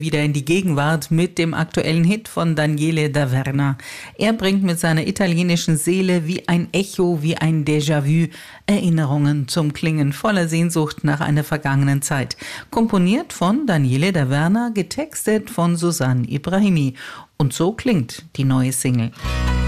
Wieder in die Gegenwart mit dem aktuellen Hit von Daniele Daverna. Er bringt mit seiner italienischen Seele wie ein Echo, wie ein Déjà-vu Erinnerungen zum Klingen voller Sehnsucht nach einer vergangenen Zeit. Komponiert von Daniele Daverna, getextet von Susanne Ibrahimi. Und so klingt die neue Single.